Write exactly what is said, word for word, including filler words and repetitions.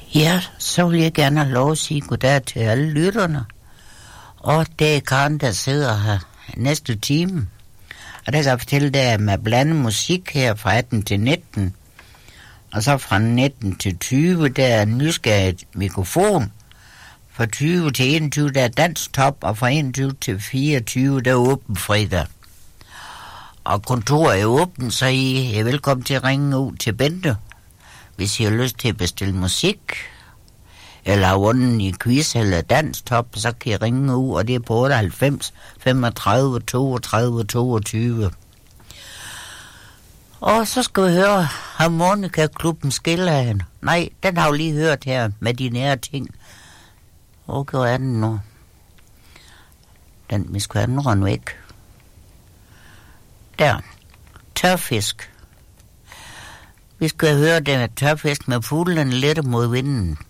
Ja, så vil jeg gerne have lov at sige goddag til alle lytterne. Og det er Karen, der sidder her næste time. Og der kan jeg fortælle, der med blandet musik her fra atten til nitten. Og så fra nitten til tyve, der er nysgerrigt mikrofon. Fra tyve til enogtyve, der er dansk top. Og fra enogtyve til fireogtyve, der er åben fredag. Og kontoret er åbent, så I er velkommen til at ringe ud til Bente, hvis I har lyst til at bestille musik, eller har vundet i quiz eller danstop, så kan I ringe ud, og det er på otteoghalvfems femogtredive toogtredive toogtyve. Og så skal vi høre Harmonika-klubben Skilleren. Nej, den har vi lige hørt her med de nære ting. Okay, hvor er den nu? Den, vi skal have den rundt væk. Der. Tørfisk. Vi skal høre den tørfisk med fuglen lette mod vinden.